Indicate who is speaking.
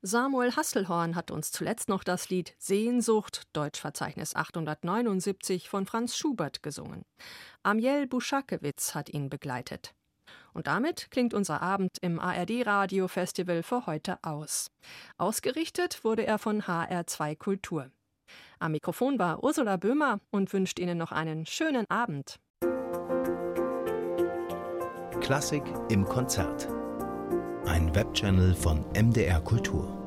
Speaker 1: Samuel Hasselhorn hat uns zuletzt noch das Lied Sehnsucht, Deutschverzeichnis 879 von Franz Schubert gesungen. Amiel Buschakewitz hat ihn begleitet. Und damit klingt unser Abend im ARD-Radio-Festival für heute aus. Ausgerichtet wurde er von HR2 Kultur. Am Mikrofon war Ursula Böhmer und wünscht Ihnen noch einen schönen Abend.
Speaker 2: Klassik im Konzert. Ein Webchannel von MDR Kultur.